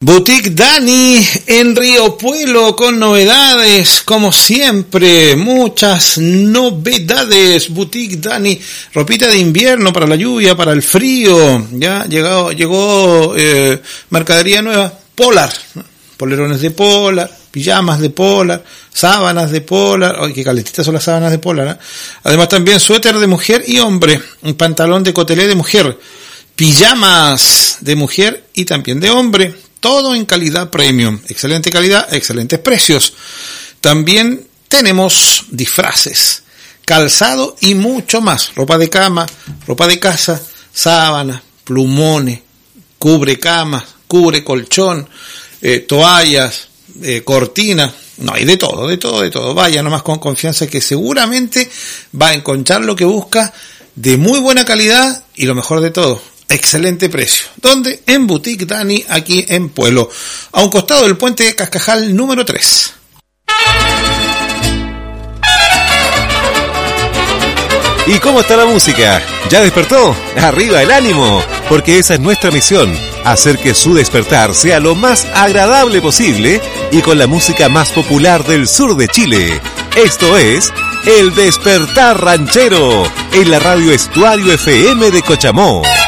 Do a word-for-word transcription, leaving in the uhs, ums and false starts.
Boutique Dani en Río Puelo con novedades, como siempre, muchas novedades. Boutique Dani, ropita de invierno para la lluvia, para el frío. Ya llegó, llegó eh, mercadería nueva, Polar, polerones de Polar, pijamas de Polar, sábanas de Polar. Ay, qué calentitas son las sábanas de Polar, ¿eh? Además también suéter de mujer y hombre, un pantalón de cotelé de mujer, pijamas de mujer y también de hombre. Todo en calidad premium, excelente calidad, excelentes precios. También tenemos disfraces, calzado y mucho más. Ropa de cama, ropa de casa, sábanas, plumones, cubre camas, cubre colchón, eh, toallas, eh, cortinas. No, hay de todo, de todo, de todo. Vaya nomás con confianza que seguramente va a encontrar lo que busca de muy buena calidad y lo mejor de todo, excelente precio. ¿Dónde? En Boutique Dani, aquí en Puelo, a un costado del puente de Cascajal número tres. ¿Y cómo está la música? ¿Ya despertó? ¡Arriba el ánimo! Porque esa es nuestra misión, hacer que su despertar sea lo más agradable posible y con la música más popular del sur de Chile. Esto es El Despertar Ranchero, en la radio Estuario F M de Cochamó.